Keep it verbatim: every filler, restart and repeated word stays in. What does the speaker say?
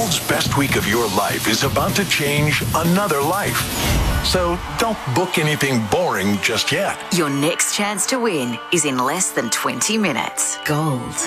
world's best week of your life is about to change another life. So don't book anything boring just yet. Your next chance to win is in less than twenty minutes. Gold.